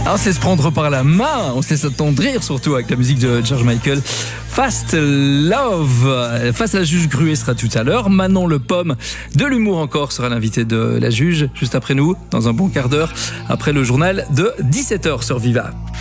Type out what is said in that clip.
on sait se prendre par la main, on sait s'attendrir, surtout avec la musique de George Michael. Fast Love. Face à la juge Gruet sera tout à l'heure. Manon Le Pomme de l'humour encore sera l'invité de la juge juste après nous, dans un bon quart d'heure, après le journal de 17h sur Viva.